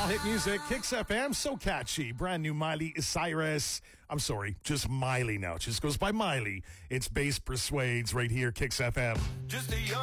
All hit music, Kicks FM, so catchy. Brand new Miley Cyrus. I'm sorry, just Miley now. Just goes by Miley. It's Bass Persuades right here, Kicks FM. Just a young